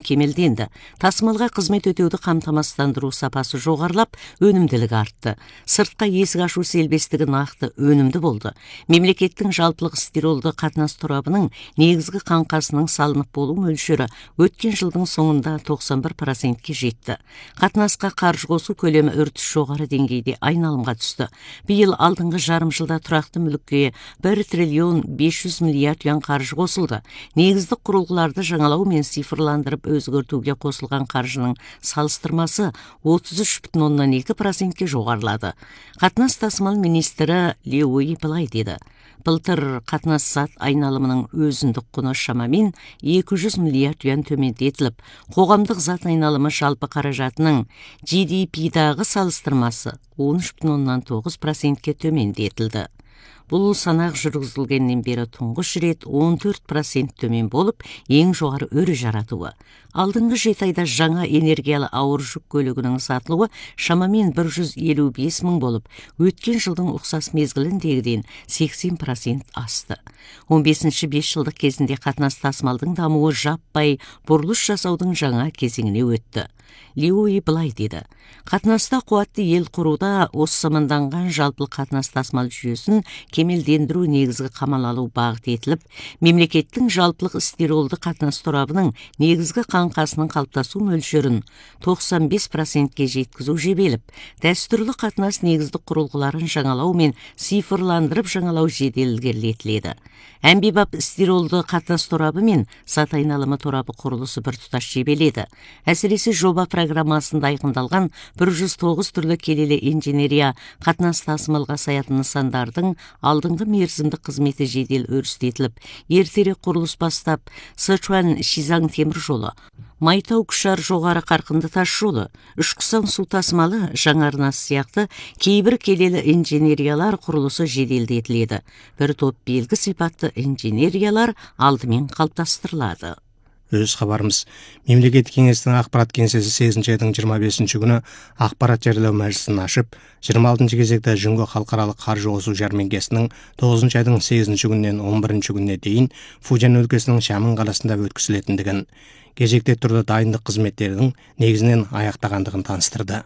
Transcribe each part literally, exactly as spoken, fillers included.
кемелденді. Тасымалға қызмет өтеуді қамтамасыздандыру сапасы жоғарылап, өнімділігі артты. Сыртқа есік ашу селбестігі нақты өнімді болды. Мемлекеттің жалпылық стиролды қатынас торабының негізгі қаңқасының салынып болу мөлшері өткен жылдың соңында тоқсан бір процентке жетті. Қатынасқа қаржы қосу көлемі үрдіс жоғары деңгейде айналымға түсті. Биыл алдыңғы жарым жылда тұрақты мүлікке бір триллион бес жүз миллиард юан қаржы қосылды. Негіздік құрылғыларды жаңалау мен цифрландырып өзгертуге қосылған қаржының салыстырмасы отыз үш бүтін оннан екі процентке жоғарылады. Қатынас тасымал министрі Ли Уи былай деді: былтыр қатынас зат айналымының өзіндік құны шамамен екі жүз миллиард юан төмендетіліп, қоғамдық зат айналымы жалпы қаражатының Джи Ди Пи-дағы салыстырмасы он үш бүтін оннан тоғыз процентке төмендетілді. Бұл санақ жүргізілгеннен бері тұңғыш рет он төрт процент төмен болып, ең жоғары өрі жаратуы. Алдыңғы жеті айда жаңа энергиялы ауыр жүк көлігінің сатылуы шамамен бір жүз елу бес мың болып, өткен жылдың ұқсас мезгіліндегіден сексен процент асты. он бесінші бес жылдық кезінде қатынас тасымалдың дамуы жаппай бұрылыс жасаудың жаңа кезеңіне өтті. Ли Уи былай деді: қатынаста қуатты ел құруда осы заманданған жалпы қатынас тасымал жүйесін кемелдендіру негізгі қамал алу бағыт етіліп, мемлекеттің жалпылық стиролды қатынас торабының негізгі қаңқасының қалыптасу мөлшерін тоқсан бес процентке жеткізу жебеліп, дәстүрлі қатынас негізді құрылғыларын жаңалау мен цифрландырып жаңалау жедел ілгерілетіледі. Әмбебап стиролды қатынас торабы мен зат айналымы торабы құрылысы біртұтас жебеледі. Әсіресе жоба программасында айқындалған бір жүз тоғыз түрлі келелі инженерия қатынас тасымалға саятын нысандардың алдыңғы мерзімді қызметі жедел өрістетіліп, ертерек құрылыс бастап, Сычуань-Шизан темір жолы, Майтау-Күшар жоғары қарқынды тас жолы, Үшкісан су тасымалы, жаңарнас сияқты кейбір келелі инженериялар құрылысы жеделдетіледі. Бір топ белгі сипатты инженериялар алдымен қалыптастырылады. Өз хабарымыз. Мемлекеттік кеңестің ақпарат кеңсесі сегізінші айдың жиырма бесінші күні ақпарат жариялау мәжілісін ашып, жиырма алтыншы кезекте Жүнго халықаралық қаржы қосу жәрмеңкесінің тоғызыншы айдың сегізінші күнінен он бірінші күніне дейін Фужан өлкесінің Шамын қаласында өткізілетіндігін, кезекте тұрды дайындық қызметтерінің негізінен аяқтағандығын таныстырды.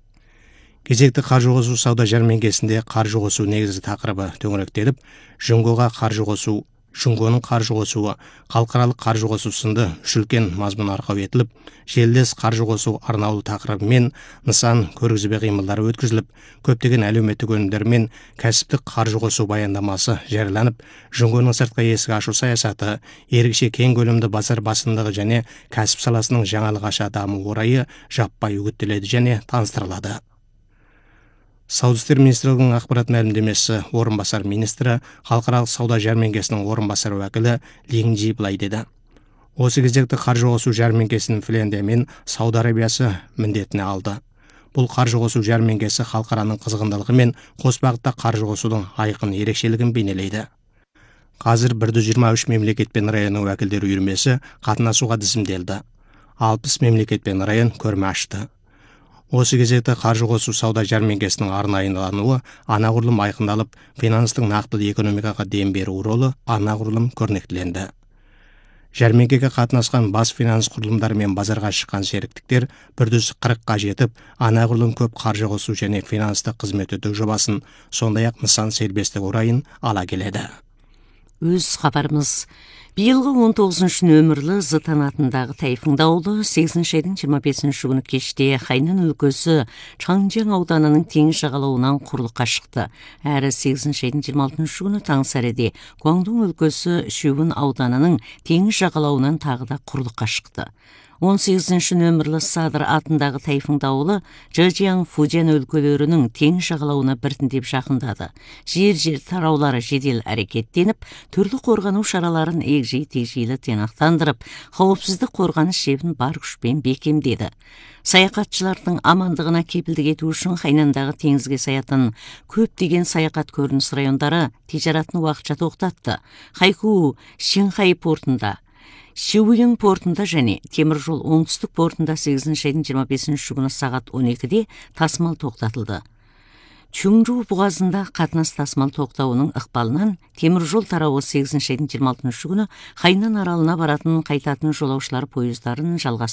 Кезекті қаржы қосу сауда жәрмеңкесінде қаржы қосу негізгі тақырыбы төңіректеліп, Жүнгоға қаржы қосу, Жүнгоның қаржы қосуы, халықаралық қаржы қосу сынды үш үлкен мазмұн арқау етіліп, желілес қаржы қосу арнаулы тақырыбымен нысан көргізбе қимылдары өткізіліп, көптеген әлеуметтік өнімдер мен кәсіптік қаржы қосу баяндамасы жарияланып, Жүнгоның сыртқы есік ашу саясаты, ерекше кең көлемді базар басымдығы және кәсіп саласының жаңалық аша даму орайы жаппай үгіттеледі және таныстырылады. Сауда істер министрлігінің ақпарат мәлімдемесі орынбасар министрі, халықаралық сауда жәрмеңкесінің орынбасар уәкілі Линг Джи былай деді: осы кезекті қаржы қосу жәрмеңкесін Финляндия мен Сауд Арабиясы міндетіне алды. Бұл қаржы қосу жәрмеңкесі халықараның қызғындылығы мен қос бағытта қаржы қосудың айқын ерекшелігін бейнелейді. Қазір бір жүз жиырма үш мемлекет пен районның уәкілдері үйірмесі қатынасуға тізімделді. алпыс мемлекет пен район көрме ашты. Осы кезекті қаржы қосу сауда жәрмеңкесінің арнайылануы анағұрлым айқындалып, финанстың нақты экономикаға дем беру ролы анағұрлым көрнектіленді. Жәрмеңкеге қатынасқан бас финанс құрылымдары мен базарға шыққан серіктіктер бір жүз қырыққа жетіп, анағұрлым көп қаржы қосу және финанстық қызмет өтеу жобасын, сондай-ақ нысан сербестік орайын ала келеді. Өз хабарымыз. Биылғы он тоғызыншы нөмірлі Зытан атындағы тайфун дауылы сегізінші айдың жиырма бесінші күні кеште Хайнан өлкесі Чаңжаң ауданының теңіз жағалауынан құрлыққа шықты. Әрі сегізінші айдың жиырма алтыншы күні таң сәріде Гуандун өлкесі Шүвін ауданының теңіз жағалауынан тағы да құрлыққа шықты. он сегізінші нөмірлі Садыр атындағы тайфун дауылы Жэжияң, Фужан өлкелерінің теңіз жағалауына біртіндеп жақындады. Жер-жер тараулары жедел әрекеттеніп, түрлі қорғану шараларын егжей-тегжейлі тиянақтандырып, қауіпсіздік қорғаныс шебін бар күшпен бекемдеді. Саяхатшылардың амандығына кепілдік ету үшін Хайнандағы теңізге саятын көптеген саяхат көрініс райондары тижаратын уақытша тоқтатты. Хайку Шинхай портында, Шиуйың портында және теміржол оңтүстік портында сегізінші айдың жиырма бесінші күні сағат он екіде тасымал тоқтатылды. Чүңжу бұғазында қатынас тасымал тоқтауының ықпалынан теміржол тарауы сегізінші айдың жиырма алтыншы күні Хайнан аралына баратын қайтатын жолаушылар пойыздарын жалғастырды.